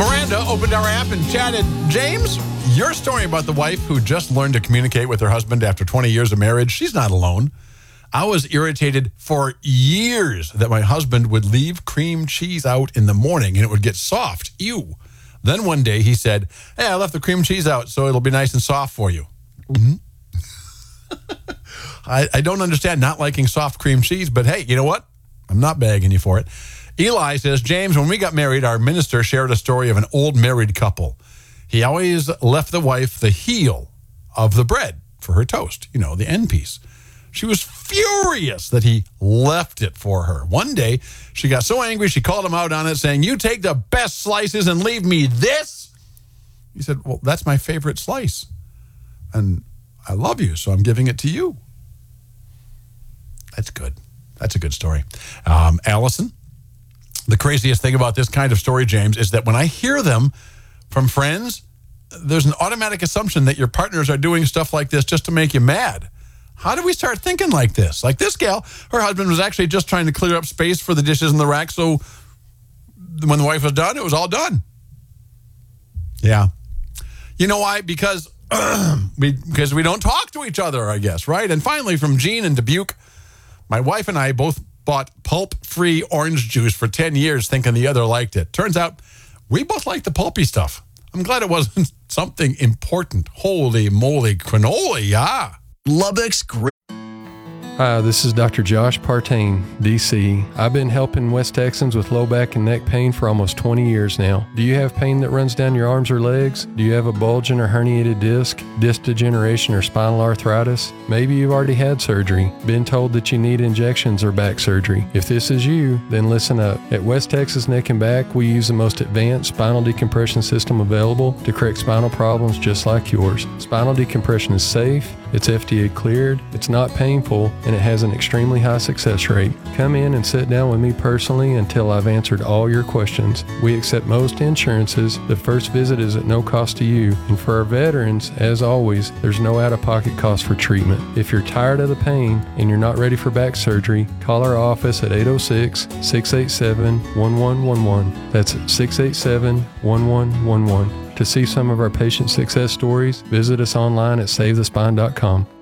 Miranda opened our app and chatted. James, your story about the wife who just learned to communicate with her husband after 20 years of marriage, she's not alone. I was irritated for years that my husband would leave cream cheese out in the morning and it would get soft. Ew. Then one day he said, hey, I left the cream cheese out so it'll be nice and soft for you. Mm-hmm. I don't understand not liking soft cream cheese, but hey, you know what? I'm not begging you for it. Eli says, James, when we got married, our minister shared a story of an old married couple. He always left the wife the heel of the bread for her toast, the end piece. She was furious that he left it for her. One day, she got so angry, she called him out on it, saying, you take the best slices and leave me this? He said, well, that's my favorite slice. And I love you, so I'm giving it to you. That's good. That's a good story. Allison, the craziest thing about this kind of story, James, is that when I hear them from friends, there's an automatic assumption that your partners are doing stuff like this just to make you mad. How do we start thinking like this? Like this gal, her husband was actually just trying to clear up space for the dishes in the rack, so when the wife was done, it was all done. Yeah. You know why? Because we don't talk to each other, I guess, right? And finally, from Jean in Dubuque, my wife and I both bought pulp-free orange juice for 10 years thinking the other liked it. Turns out we both like the pulpy stuff. I'm glad it wasn't something important. Holy moly, cannoli, yeah. Lubbock's great. Hi, this is Dr. Josh Partain, DC. I've been helping West Texans with low back and neck pain for almost 20 years now. Do you have pain that runs down your arms or legs? Do you have a bulging or herniated disc degeneration, or spinal arthritis? Maybe you've already had surgery, been told that you need injections or back surgery. If this is you, then listen up. At West Texas Neck and Back, we use the most advanced spinal decompression system available to correct spinal problems just like yours. Spinal decompression is safe, it's FDA cleared, it's not painful, and it has an extremely high success rate. Come in and sit down with me personally until I've answered all your questions. We accept most insurances. The first visit is at no cost to you. And for our veterans, as always, there's no out-of-pocket cost for treatment. If you're tired of the pain and you're not ready for back surgery, call our office at 806-687-1111. That's 687-1111. To see some of our patient success stories, visit us online at SaveTheSpine.com.